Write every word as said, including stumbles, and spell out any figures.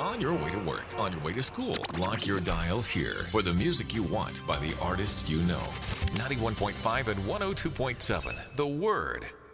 on your way to work, on your way to school. Lock your dial here for the music you want by the artists you know. ninety-one point five and one oh two point seven, The Word.